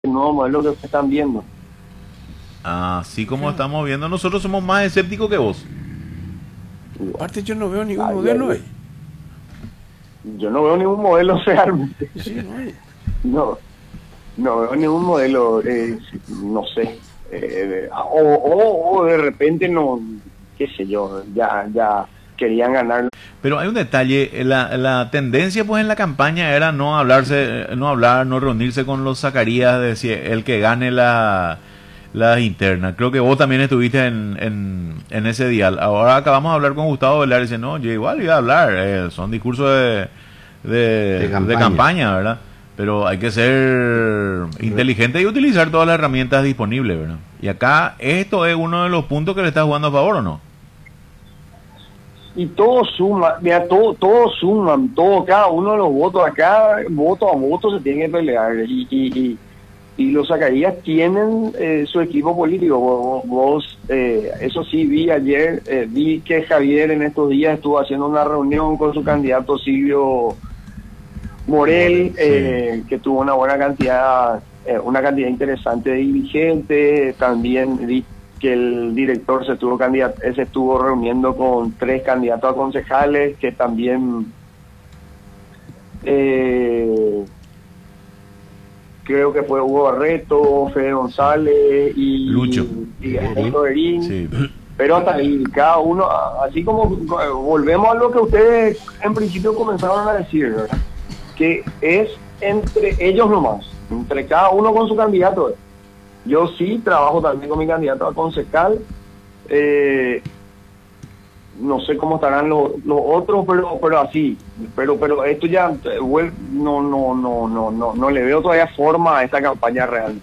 el nuevo modelo que están viendo. Así como estamos viendo, nosotros somos más escépticos que vos. Aparte yo no veo ningún modelo ahí. Yo no veo ningún modelo realmente. Sí, no hay. No veo ningún modelo, no sé. O de repente no, qué sé yo, ya querían ganar. Pero hay un detalle, la tendencia pues en la campaña era no reunirse con los Zacarías, de si el que gane la interna. Creo que vos también estuviste en ese dial. Ahora acabamos de hablar con Gustavo Velar y dice, no, yo igual iba a hablar, son discursos de campaña, ¿verdad? Pero hay que ser inteligente y utilizar todas las herramientas disponibles, ¿verdad? Y acá esto es uno de los puntos que le está jugando a favor, ¿o no? Y todo suma, mira, todo suman, cada uno de los votos acá, voto a voto se tiene que pelear. Y los Zacarías tienen su equipo político. Vos eso sí, vi ayer, vi que Javier en estos días estuvo haciendo una reunión con su candidato Silvio Morel, que tuvo una buena cantidad, una cantidad interesante de dirigentes. También vi que el director se estuvo reuniendo con 3 candidatos a concejales, que también creo que fue Hugo Barreto, Fede González y Lucho y Alberto Berín. Sí. Pero hasta ahí, cada uno, así como volvemos a lo que ustedes en principio comenzaron a decir, ¿verdad? Que es entre ellos nomás, entre cada uno con su candidato. Yo sí trabajo también con mi candidato a concejal. No sé cómo estarán los otros, pero así. Pero esto ya no le veo todavía forma a esta campaña real.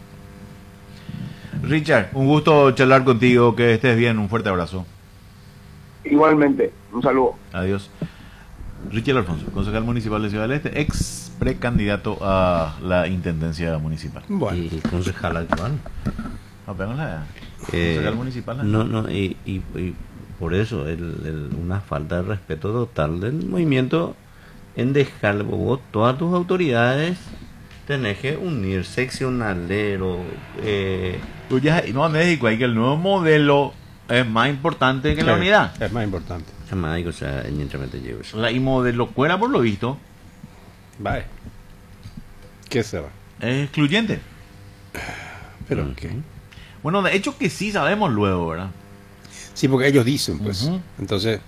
Richard, un gusto charlar contigo, que estés bien, un fuerte abrazo. Igualmente, un saludo. Adiós. Richard Alfonso, concejal municipal de Ciudad del Este, ex precandidato a la intendencia municipal. Bueno. Y concejal actual. No, pero concejal municipal. No, y por eso una falta de respeto total del movimiento en dejar vos todas tus autoridades tenés que unir seccionalero. Tú ya no a México, hay que el nuevo modelo es más importante que la unidad. Es más importante. Jamás, o sea, mientras te llevo eso. Y modelo cuera, por lo visto, Vale. ¿Qué se va? es excluyente. ¿Pero qué? Bueno, de hecho que sí sabemos luego, ¿verdad? Sí, porque ellos dicen, pues. Ujú. Entonces,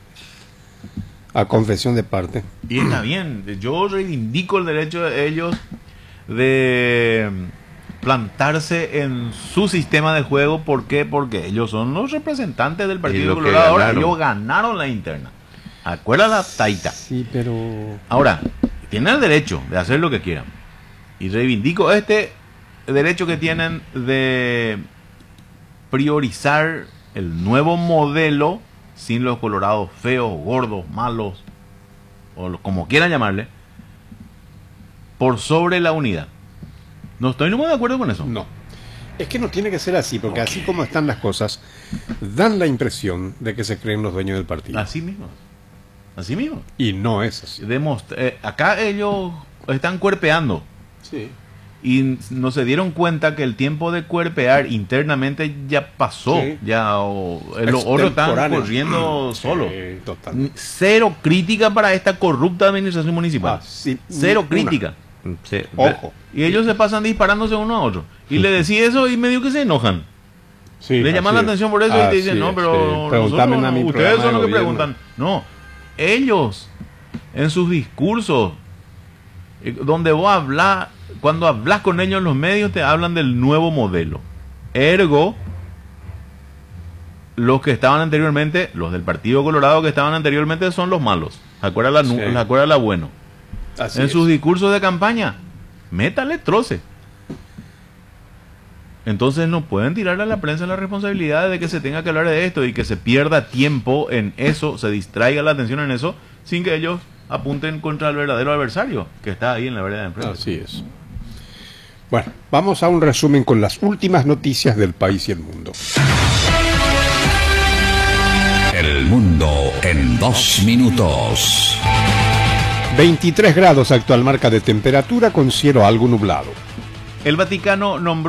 a confesión de parte. Y está bien, yo reivindico el derecho de ellos de plantarse en su sistema de juego. ¿Por qué? Porque ellos son los representantes del Partido Colorado. Ahora, ellos ganaron la interna. Acuérdate la taita. Sí, pero... Ahora, tienen el derecho de hacer lo que quieran. Y reivindico este derecho que tienen de priorizar el nuevo modelo sin los colorados feos, gordos, malos, o como quieran llamarle, por sobre la unidad. No estoy muy de acuerdo con eso. No. Es que no tiene que ser así, porque así como están las cosas, dan la impresión de que se creen los dueños del partido. Así mismo. Así mismo. Y no es así. Acá ellos están cuerpeando. Sí. Y no se dieron cuenta que el tiempo de cuerpear internamente ya pasó. Sí. Los otros están corriendo solos. Total. Cero crítica para esta corrupta administración municipal. Sí, Cero una. crítica. Sí, Ojo. Y ellos se pasan disparándose uno a otro. Y le decís eso y medio que se enojan. Sí, Le llaman la atención por eso y te dicen, no, pero Pregúntame a mi ustedes programa son los de que gobierno. preguntan. No, ellos en sus discursos, donde vos hablas, cuando hablas con ellos en los medios, te hablan del nuevo modelo. Ergo, los que estaban anteriormente, los del Partido Colorado que estaban anteriormente son los malos. Acuérdala bueno. Así En es. sus discursos de campaña, métale troce. Entonces no pueden tirarle a la prensa la responsabilidad de que se tenga que hablar de esto y que se pierda tiempo en eso, se distraiga la atención en eso, sin que ellos apunten contra el verdadero adversario que está ahí en la vereda de enfrente. Así es. Bueno, vamos a un resumen con las últimas noticias del país y el mundo. El mundo en 2 minutos. 23 grados actual marca de temperatura con cielo algo nublado. El Vaticano nombró